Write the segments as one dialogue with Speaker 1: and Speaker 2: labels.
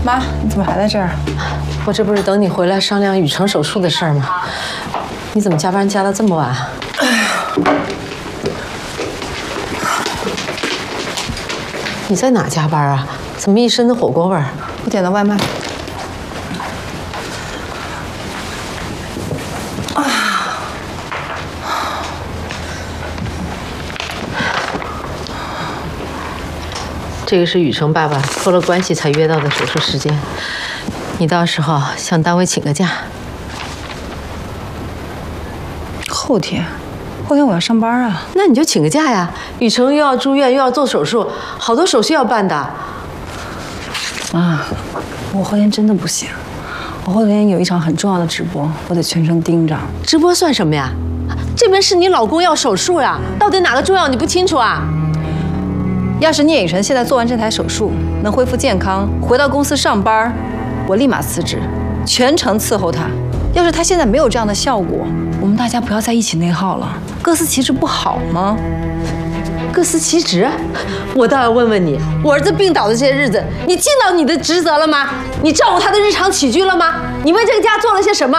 Speaker 1: 妈，你怎么还在这儿？
Speaker 2: 我这不是等你回来商量雨辰手术的事儿吗？你怎么加班加到这么晚？哎呀！你在哪加班啊？怎么一身的火锅味儿？
Speaker 1: 我点的外卖。
Speaker 2: 这个是雨辰爸爸托了关系才约到的手术时间，你到时候向单位请个假。
Speaker 1: 后天我要上班啊。
Speaker 2: 那你就请个假呀！雨辰又要住院又要做手术，好多手续要办的。
Speaker 1: 妈，我后天真的不行，我后天有一场很重要的直播，我得全程盯着。
Speaker 2: 直播算什么呀？这边是你老公要手术呀，到底哪个重要你不清楚啊？
Speaker 1: 要是聂雨辰现在做完这台手术，能恢复健康，回到公司上班，我立马辞职，全程伺候他。要是他现在没有这样的效果，我们大家不要再一起内耗了，各司其职不好吗？
Speaker 2: 各司其职？我倒要问问你，我儿子病倒的这些日子，你尽到你的职责了吗？你照顾他的日常起居了吗？你为这个家做了些什么？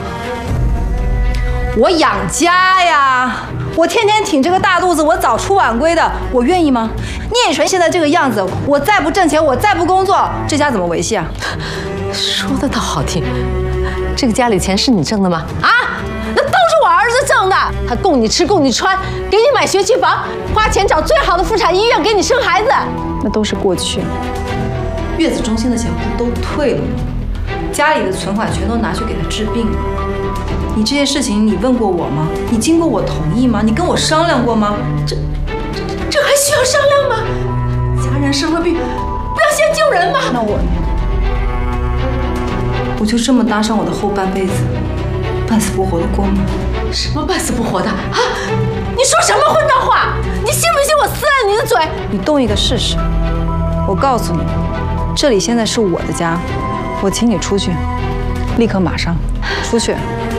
Speaker 1: 我养家呀，我天天挺这个大肚子，我早出晚归的，我愿意吗？聂雨辰现在这个样子，我再不挣钱，我再不工作，这家怎么维系啊？
Speaker 2: 说的倒好听，这个家里钱是你挣的吗？啊，那都是我儿子挣的，他供你吃，供你穿，给你买学区房，花钱找最好的妇产医院给你生孩子，
Speaker 1: 那都是过去。月子中心的钱不都退了吗？家里的存款全都拿去给他治病了。你这些事情你问过我吗？你经过我同意吗？你跟我商量过吗？
Speaker 2: 这还需要商量吗？家人生了病，不要先救人吗？
Speaker 1: 那我就这么搭上我的后半辈子，半死不活的过吗？
Speaker 2: 什么半死不活的啊？你说什么混账话？你信不信我撕烂你的嘴？
Speaker 1: 你动一个试试。我告诉你，这里现在是我的家，我请你出去，立刻马上出去。